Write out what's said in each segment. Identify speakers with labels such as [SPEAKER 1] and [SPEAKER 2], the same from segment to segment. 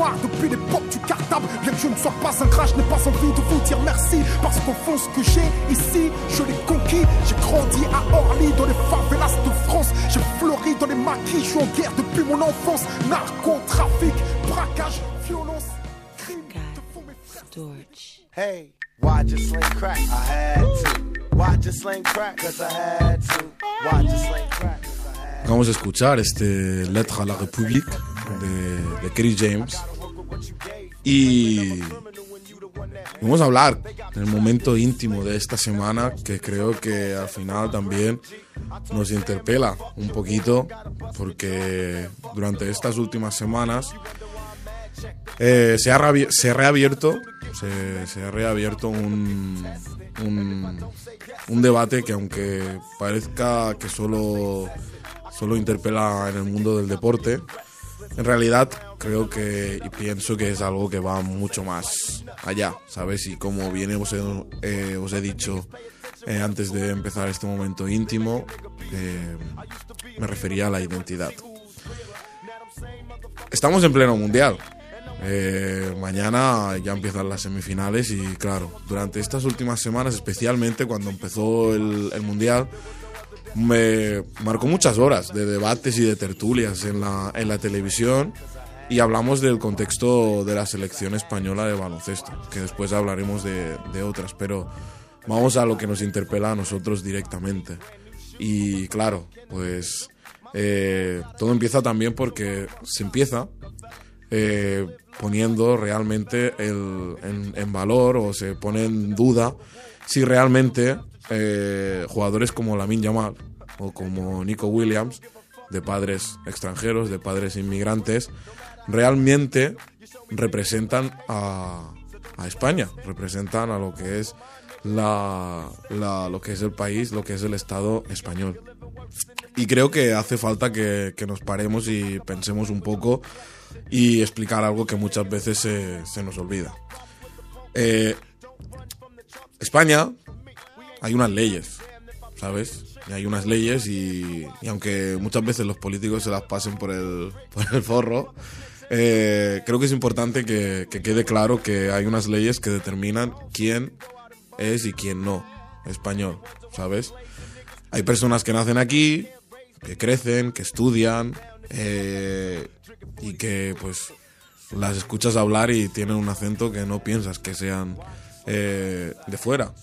[SPEAKER 1] noir depuis l'époque du cartable. Bien que je ne sois pas un crash, je n'ai pas envie de vous dire merci. Parce qu'au fond ce que j'ai ici, je l'ai conquis. J'ai grandi à Orly, dans les favelas de France. J'ai fleuri dans les maquis, je suis en guerre depuis mon enfance. Narcotrafic, braquage, violence, crime de faux mes frères.
[SPEAKER 2] Hey, why'd you sling crack? I had to. Why'd you sling crack? Cause I had to. Why'd you sling crack?
[SPEAKER 3] Vamos a escuchar Lettre à la République de Kerry James y vamos a hablar del momento íntimo de esta semana, que creo que al final también nos interpela un poquito, porque durante estas últimas semanas se ha reabierto un debate que, aunque parezca que solo interpela en el mundo del deporte, en realidad creo que y pienso que es algo que va mucho más allá, ¿sabes? Y como bien os he dicho antes de empezar este momento íntimo, me refería a la identidad. Estamos en pleno mundial. Mañana ya empiezan las semifinales y claro, durante estas últimas semanas, especialmente cuando empezó el mundial, me marcó muchas horas de debates y de tertulias en la televisión, y hablamos del contexto de la selección española de baloncesto, que después hablaremos de otras, pero vamos a lo que nos interpela a nosotros directamente. Y claro, pues todo empieza también porque se empieza poniendo realmente en valor, o se pone en duda si realmente jugadores como Lamine Yamal o como Nico Williams, de padres extranjeros, de padres inmigrantes, realmente representan a España, representan a lo que es lo que es el país, lo que es el Estado español. Y creo que hace falta que nos paremos y pensemos un poco y explicar algo que muchas veces se nos olvida. España, hay unas leyes, ¿sabes? Y hay unas leyes y aunque muchas veces los políticos se las pasen por el forro, creo que es importante que quede claro que hay unas leyes que determinan quién es y quién no español, ¿sabes? Hay personas que nacen aquí, que crecen, que estudian y que pues las escuchas hablar y tienen un acento que no piensas que sean de fuera.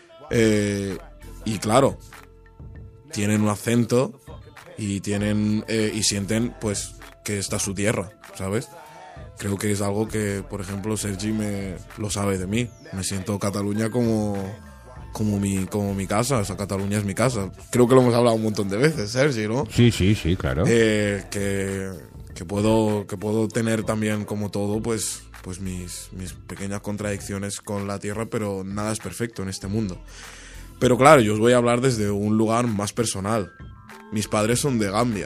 [SPEAKER 3] Y claro, tienen un acento y sienten pues que esta es su tierra, ¿sabes? Creo que es algo que, por ejemplo, Sergi lo sabe de mí. Me siento Cataluña como mi casa. O sea, Cataluña es mi casa. Creo que lo hemos hablado un montón de veces, Sergi, ¿no?
[SPEAKER 4] Sí, claro.
[SPEAKER 3] Que puedo tener también, como todo, pues mis pequeñas contradicciones con la tierra, pero nada es perfecto en este mundo. Pero claro, yo os voy a hablar desde un lugar más personal. Mis padres son de Gambia.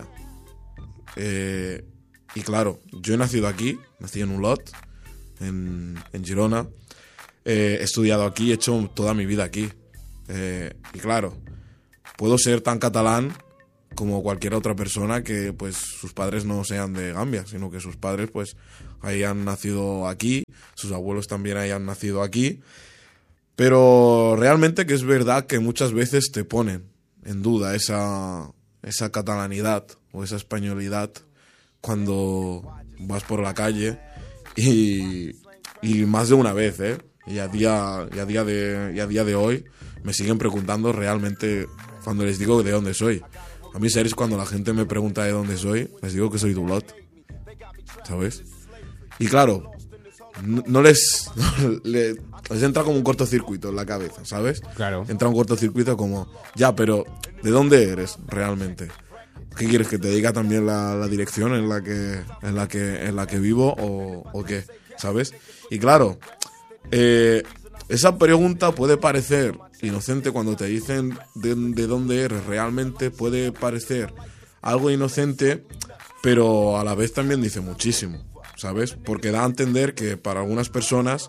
[SPEAKER 3] Y claro, yo he nacido aquí, nací en Olot, en Girona. He estudiado aquí, he hecho toda mi vida aquí. Y claro, puedo ser tan catalán como cualquier otra persona que pues sus padres no sean de Gambia, sino que sus padres pues hayan nacido aquí, sus abuelos también hayan nacido aquí. Pero realmente que es verdad que muchas veces te ponen en duda esa catalanidad o esa españolidad cuando vas por la calle y más de una vez, y a día de hoy me siguen preguntando realmente cuando les digo de dónde soy. A mí, Sergio, cuando la gente me pregunta de dónde soy, les digo que soy de Olot, ¿sabes? Y claro, no les entra como un cortocircuito en la cabeza, ¿sabes?
[SPEAKER 4] Claro.
[SPEAKER 3] Entra un cortocircuito como, ya, pero ¿de dónde eres realmente? ¿Qué quieres, que te diga también la dirección en la que vivo o qué? ¿Sabes? Y claro, esa pregunta puede parecer inocente cuando te dicen de dónde eres. Realmente puede parecer algo inocente, pero a la vez también dice muchísimo, ¿sabes? Porque da a entender que para algunas personas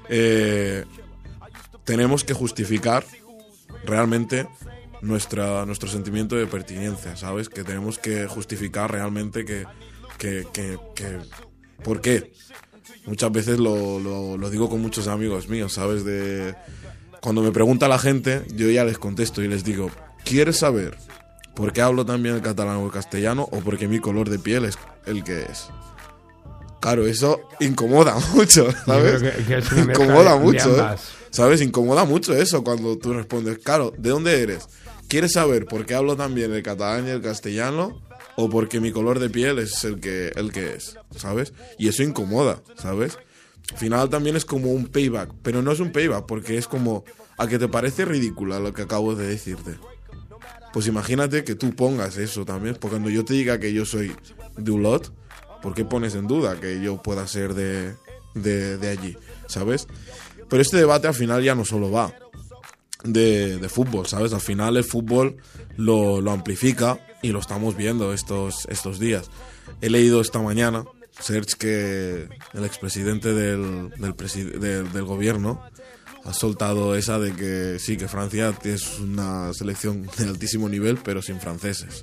[SPEAKER 3] tenemos que justificar realmente nuestro sentimiento de pertinencia, ¿sabes? Que tenemos que justificar realmente que ¿por qué? muchas veces lo digo con muchos amigos míos, ¿sabes? Cuando me pregunta la gente, yo ya les contesto y les digo, ¿quieres saber por qué hablo tan bien el catalán o el castellano o porque mi color de piel es el que es? Claro, eso incomoda mucho, ¿sabes?
[SPEAKER 4] Que es una mezcla
[SPEAKER 3] Incomoda
[SPEAKER 4] de
[SPEAKER 3] mucho,
[SPEAKER 4] ambas.
[SPEAKER 3] ¿sabes? Incomoda mucho eso cuando tú respondes, claro, ¿de dónde eres? ¿Quieres saber por qué hablo tan bien el catalán y el castellano o porque mi color de piel es el que es, ¿sabes? Y eso incomoda, ¿sabes? Al final también es como un payback, pero no es un payback porque es como a que te parece ridícula lo que acabo de decirte. Pues imagínate que tú pongas eso también, porque cuando yo te diga que yo soy de Olot, ¿por qué pones en duda que yo pueda ser de allí? ¿Sabes? Pero este debate al final ya no solo va de fútbol, ¿sabes? Al final el fútbol lo amplifica y lo estamos viendo estos días. He leído esta mañana, Serge, que el expresidente del gobierno ha soltado esa de que sí, que Francia es una selección de altísimo nivel, pero sin franceses.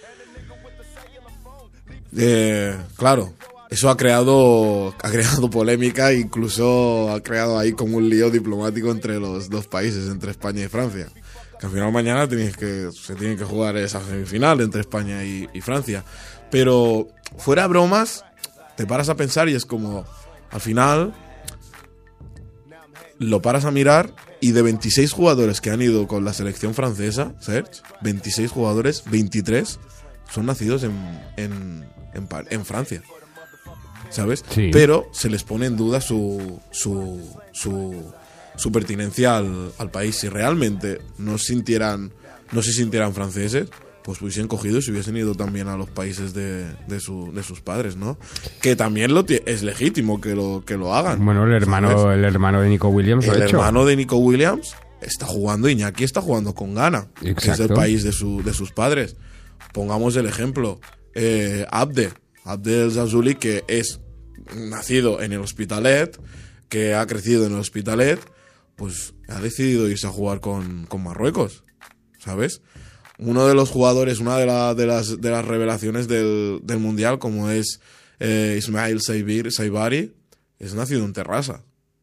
[SPEAKER 3] Claro, eso ha creado polémica e incluso ha creado ahí como un lío diplomático entre los dos países, entre España y Francia. Que al final mañana se tiene que jugar esa semifinal entre España y Francia. Pero fuera bromas, te paras a pensar y es como, al final lo paras a mirar y de 26 jugadores que han ido con la selección francesa, Serge, 26 jugadores, 23 son nacidos en Francia, ¿sabes? Sí. Pero se les pone en duda su pertinencia al país. Si realmente no se sintieran franceses, pues hubiesen cogido y se hubiesen ido también a los países de sus padres, ¿no? Que también es legítimo que lo hagan.
[SPEAKER 4] Bueno, el hermano de Nico Williams lo ha hecho. El hermano
[SPEAKER 3] de Nico Williams está jugando, Iñaki está jugando con Ghana, que es el país de sus padres. Pongamos el ejemplo, Abdel Zazuli, que es nacido en el Hospitalet, que ha crecido en el Hospitalet, pues ha decidido irse a jugar con Marruecos, ¿sabes? Uno de los jugadores, una de las revelaciones del Mundial, como es Ismail Saibari, es nacido en Terrassa.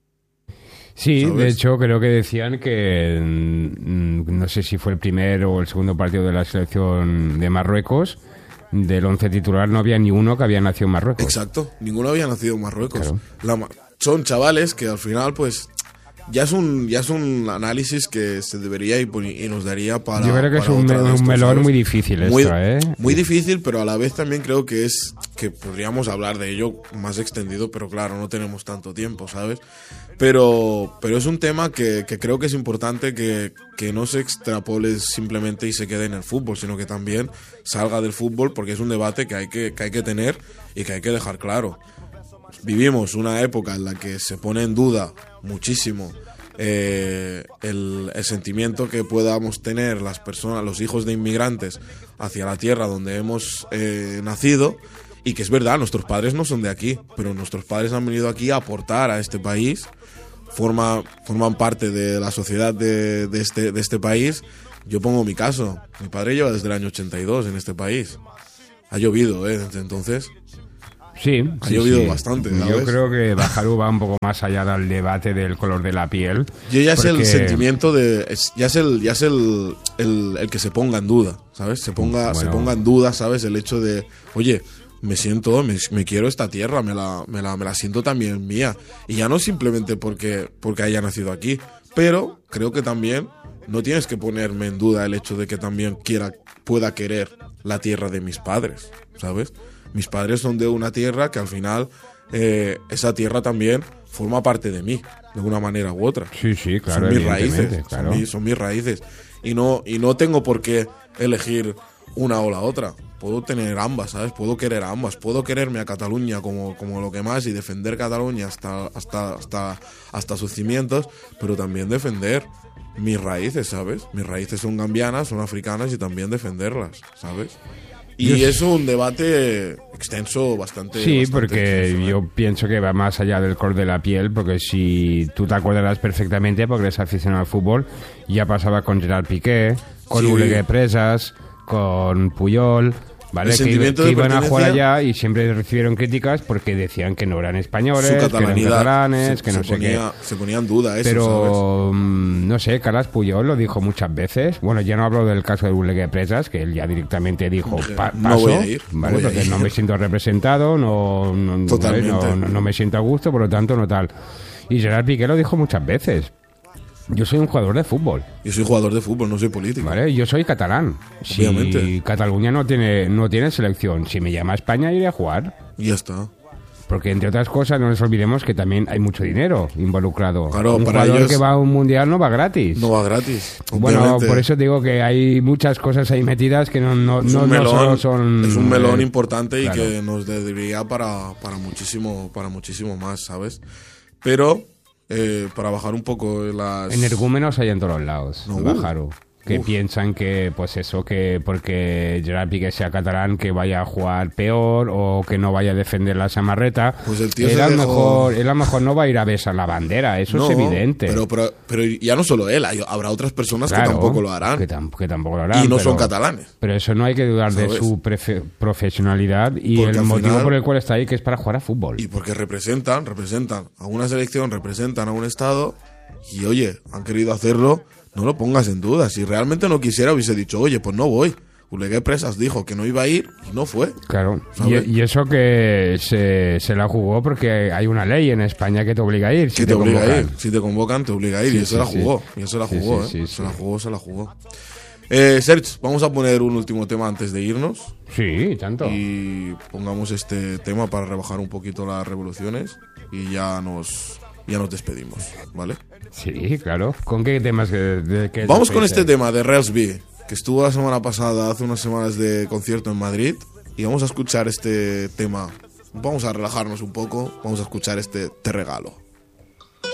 [SPEAKER 4] Sí,
[SPEAKER 3] ¿sabes?
[SPEAKER 4] De hecho creo que decían que no sé si fue el primer o el segundo partido de la selección de Marruecos, del 11 titular no había ni uno que había nacido en Marruecos.
[SPEAKER 3] Exacto, ninguno había nacido en Marruecos.
[SPEAKER 4] Claro.
[SPEAKER 3] Son chavales que al final pues ya es un análisis que se debería y nos daría para...
[SPEAKER 4] Yo creo que es un melón, ¿sabes? Muy difícil
[SPEAKER 3] muy difícil, pero a la vez también creo que podríamos hablar de ello más extendido, pero claro, no tenemos tanto tiempo, ¿sabes? Pero es un tema que creo que es importante que no se extrapole simplemente y se quede en el fútbol, sino que también salga del fútbol, porque es un debate que hay que tener y que hay que dejar claro. Vivimos una época en la que se pone en duda muchísimo el sentimiento que podamos tener las personas, los hijos de inmigrantes hacia la tierra donde hemos nacido, y que es verdad, nuestros padres no son de aquí, pero nuestros padres han venido aquí a aportar a este país, forman parte de la sociedad de este país. Yo pongo mi caso, mi padre lleva desde el año 82 en este país, ha llovido desde entonces.
[SPEAKER 4] Sí,
[SPEAKER 3] ha llovido bastante, ¿sabes?
[SPEAKER 4] Yo creo que Bajaru va un poco más allá del debate del color de la piel.
[SPEAKER 3] Yo ya es el sentimiento ya es el que se ponga en duda, ¿sabes? Se ponga en duda, ¿sabes? El hecho de, oye, me quiero esta tierra, me la siento también mía. Y ya no simplemente porque haya nacido aquí, pero creo que también no tienes que ponerme en duda el hecho de que también pueda querer la tierra de mis padres, ¿sabes? Mis padres son de una tierra que al final esa tierra también forma parte de mí, de una manera u otra.
[SPEAKER 4] Sí, claro.
[SPEAKER 3] Son mis raíces,
[SPEAKER 4] claro.
[SPEAKER 3] son mis raíces. Y no tengo por qué elegir una o la otra. Puedo tener ambas, ¿sabes? Puedo querer a ambas. Puedo quererme a Cataluña como lo que más y defender Cataluña hasta sus cimientos, pero también defender mis raíces, ¿sabes? Mis raíces son gambianas, son africanas y también defenderlas, ¿sabes? Y es un debate extenso, bastante.
[SPEAKER 4] Sí,
[SPEAKER 3] bastante
[SPEAKER 4] porque
[SPEAKER 3] extenso,
[SPEAKER 4] yo pienso que va más allá del color de la piel, porque si tú te acuerdas perfectamente, porque eres aficionado al fútbol, ya pasaba con Gerard Piqué, con Oleguer Presas, con Puyol, ¿vale?
[SPEAKER 3] El sentimiento
[SPEAKER 4] que
[SPEAKER 3] de
[SPEAKER 4] iban a jugar
[SPEAKER 3] pertenencia.
[SPEAKER 4] allá y siempre recibieron críticas porque decían que no eran españoles,
[SPEAKER 3] Su
[SPEAKER 4] que eran
[SPEAKER 3] catalanidad
[SPEAKER 4] catalanes, que no sé qué.
[SPEAKER 3] se ponía en duda eso, ¿sabes?
[SPEAKER 4] Pero no sé, Carles Puyol lo dijo muchas veces. Bueno, ya no hablo del caso de Bulegue Presas, que él ya directamente dijo paso,
[SPEAKER 3] no voy a ir,
[SPEAKER 4] ¿vale?
[SPEAKER 3] no voy a
[SPEAKER 4] Porque
[SPEAKER 3] ir.
[SPEAKER 4] no me siento representado,
[SPEAKER 3] Totalmente.
[SPEAKER 4] no me siento a gusto, por lo tanto no tal. Y Gerard Piqué lo dijo muchas veces. Yo soy un jugador de fútbol,
[SPEAKER 3] Yo soy jugador de fútbol, no soy político.
[SPEAKER 4] ¿vale? Yo soy catalán. Si
[SPEAKER 3] Obviamente.
[SPEAKER 4] Cataluña no tiene selección, si me llama a España iré a jugar.
[SPEAKER 3] Y ya está.
[SPEAKER 4] Porque, entre otras cosas, no nos olvidemos que también hay mucho dinero involucrado.
[SPEAKER 3] Claro,
[SPEAKER 4] un
[SPEAKER 3] para
[SPEAKER 4] jugador
[SPEAKER 3] ellos
[SPEAKER 4] que va a un mundial no va gratis.
[SPEAKER 3] No va gratis.
[SPEAKER 4] Bueno,
[SPEAKER 3] obviamente.
[SPEAKER 4] por eso digo que hay muchas cosas ahí metidas que
[SPEAKER 3] es un
[SPEAKER 4] no
[SPEAKER 3] melón,
[SPEAKER 4] solo son...
[SPEAKER 3] es un melón importante
[SPEAKER 4] claro.
[SPEAKER 3] y que nos debería para muchísimo más, ¿sabes? Pero para bajar un poco las...
[SPEAKER 4] Energúmenos hay en todos los lados,
[SPEAKER 3] No,
[SPEAKER 4] Bajaru. Que piensan que, pues eso, que porque Gerard Piqué sea catalán, que vaya a jugar peor o que no vaya a defender la samarreta.
[SPEAKER 3] Pues el tío
[SPEAKER 4] él,
[SPEAKER 3] se
[SPEAKER 4] a lo
[SPEAKER 3] dejó-
[SPEAKER 4] mejor, él a lo mejor no va a ir a besar la bandera, eso
[SPEAKER 3] No,
[SPEAKER 4] es evidente.
[SPEAKER 3] Pero ya no solo él, habrá otras personas
[SPEAKER 4] Claro,
[SPEAKER 3] que tampoco lo harán.
[SPEAKER 4] Que tampoco lo harán.
[SPEAKER 3] Y no
[SPEAKER 4] pero-
[SPEAKER 3] son catalanes.
[SPEAKER 4] Pero eso no hay que dudar de
[SPEAKER 3] ¿Sabes?
[SPEAKER 4] su profesionalidad y
[SPEAKER 3] Porque
[SPEAKER 4] el
[SPEAKER 3] al
[SPEAKER 4] motivo
[SPEAKER 3] final-
[SPEAKER 4] por el cual está ahí, que es para jugar a fútbol.
[SPEAKER 3] Y porque representan a una selección, representan a un estado y oye, han querido hacerlo, no lo pongas en duda. Si realmente no quisiera hubiese dicho, oye, pues no voy. Bulegue Presas dijo que no iba a ir y no fue.
[SPEAKER 4] Claro,
[SPEAKER 3] ¿Sabes?
[SPEAKER 4] y eso que se la jugó porque hay una ley en España que te obliga a ir.
[SPEAKER 3] Si te obliga a
[SPEAKER 4] convocan.
[SPEAKER 3] ir, si te convocan, te obliga a ir.
[SPEAKER 4] Sí,
[SPEAKER 3] y eso
[SPEAKER 4] sí,
[SPEAKER 3] la
[SPEAKER 4] sí.
[SPEAKER 3] jugó. Y eso la
[SPEAKER 4] Sí,
[SPEAKER 3] jugó,
[SPEAKER 4] sí,
[SPEAKER 3] ¿eh?
[SPEAKER 4] sí,
[SPEAKER 3] Se la
[SPEAKER 4] sí.
[SPEAKER 3] jugó, se la jugó. Serge, vamos a poner un último tema antes de irnos.
[SPEAKER 4] Sí, tanto.
[SPEAKER 3] Y pongamos este tema para rebajar un poquito las revoluciones. Y ya nos despedimos, ¿vale?
[SPEAKER 4] Sí, claro. ¿Con qué temas que
[SPEAKER 3] Vamos con este
[SPEAKER 4] tema.
[SPEAKER 3] tema de Railsby, que estuvo la semana pasada, hace unas semanas de concierto en Madrid. Y vamos a escuchar este tema. Vamos a relajarnos un poco. Vamos a escuchar este Te Regalo.